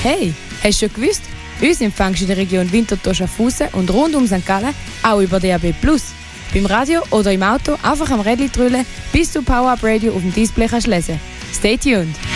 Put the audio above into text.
Hey, hast du schon gewusst? Uns empfängst du in der Region Winterthur-Schaffhausen und rund um St. Gallen auch über DAB+. Beim Radio oder im Auto einfach am Rädchen drüllen, bis du Power-Up Radio auf dem Display kannst lesen. Stay tuned!